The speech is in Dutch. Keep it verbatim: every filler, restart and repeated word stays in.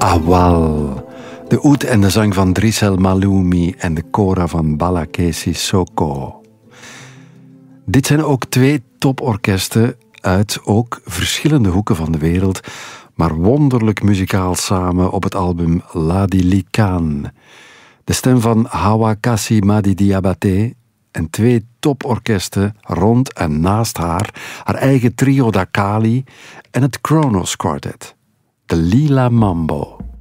Awal. De oud en de zang van Drissel Maloumi en de kora van Balaké Sissoko. Dit zijn ook twee toporkesten uit ook verschillende hoeken van de wereld, maar wonderlijk muzikaal samen op het album Ladi Likan. De stem van Hawa Kassi Madi Diabaté en twee toporkesten rond en naast haar, haar eigen trio da Kali en het Kronos Quartet. De Lila Mambo.